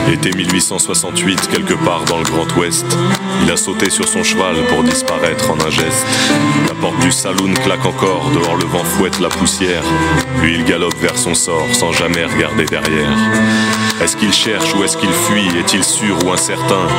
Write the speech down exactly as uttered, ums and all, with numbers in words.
Été mille huit cent soixante-huit, quelque part dans le Grand Ouest, il a sauté sur son cheval pour disparaître en un geste. La porte du saloon claque encore, dehors le vent fouette la poussière. Lui il galope vers son sort sans jamais regarder derrière. Est-ce qu'il cherche ou est-ce qu'il fuit? Est-il sûr ou incertain?